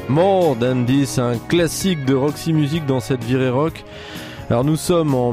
More Than This, un classique de Roxy Music dans cette virée rock. Alors nous sommes en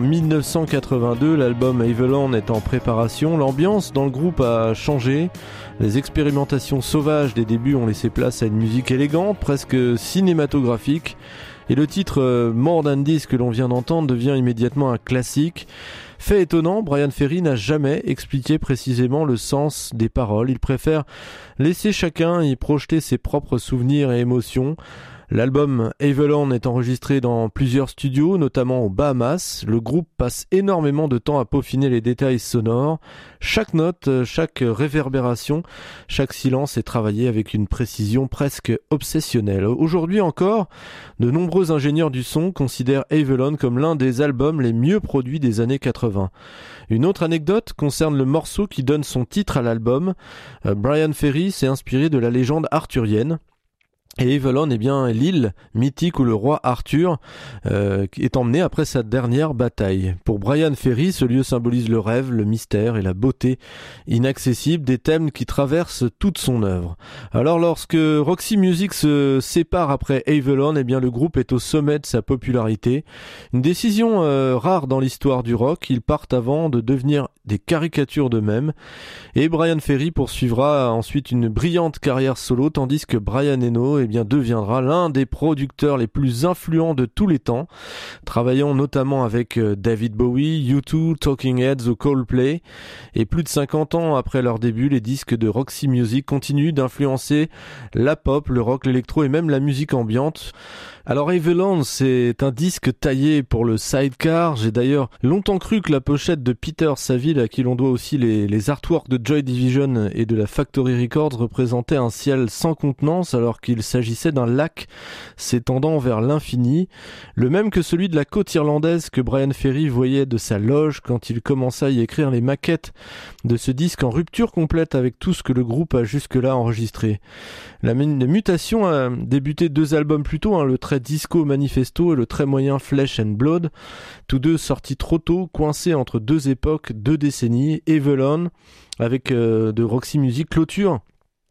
1982, l'album Avalon est en préparation, l'ambiance dans le groupe a changé, les expérimentations sauvages des débuts ont laissé place à une musique élégante, presque cinématographique, et le titre More Than This que l'on vient d'entendre devient immédiatement un classique. Fait étonnant, Bryan Ferry n'a jamais expliqué précisément le sens des paroles, il préfère laisser chacun y projeter ses propres souvenirs et émotions. L'album Avalon est enregistré dans plusieurs studios, notamment aux Bahamas. Le groupe passe énormément de temps à peaufiner les détails sonores. Chaque note, chaque réverbération, chaque silence est travaillé avec une précision presque obsessionnelle. Aujourd'hui encore, de nombreux ingénieurs du son considèrent Avalon comme l'un des albums les mieux produits des années 80. Une autre anecdote concerne le morceau qui donne son titre à l'album. Bryan Ferry s'est inspiré de la légende arthurienne. Et Avalon est bien l'île mythique où le roi Arthur est emmené après sa dernière bataille. Pour Bryan Ferry, ce lieu symbolise le rêve, le mystère et la beauté inaccessible, des thèmes qui traversent toute son œuvre. Alors lorsque Roxy Music se sépare après Avalon, eh bien le groupe est au sommet de sa popularité. Une décision rare dans l'histoire du rock, ils partent avant de devenir des caricatures d'eux-mêmes. Et Bryan Ferry poursuivra ensuite une brillante carrière solo, tandis que Brian Eno deviendra l'un des producteurs les plus influents de tous les temps, travaillant notamment avec David Bowie, U2, Talking Heads ou Coldplay. Et plus de 50 ans après leur début, les disques de Roxy Music continuent d'influencer la pop, le rock, l'électro et même la musique ambiante. Alors Avalon, c'est un disque taillé pour le sidecar. J'ai d'ailleurs longtemps cru que la pochette de Peter Saville, à qui l'on doit aussi les artworks de Joy Division et de la Factory Records, représentait un ciel sans contenance alors qu'il s'agissait d'un lac s'étendant vers l'infini, le même que celui de la côte irlandaise que Bryan Ferry voyait de sa loge quand il commença à y écrire les maquettes de ce disque en rupture complète avec tout ce que le groupe a jusque-là enregistré. La mutation a débuté 2 albums plus tôt, le très disco Manifesto et le très moyen Flesh and Blood, tous deux sortis trop tôt, coincés entre 2 époques, 2 décennies. Avalon avec de Roxy Music clôture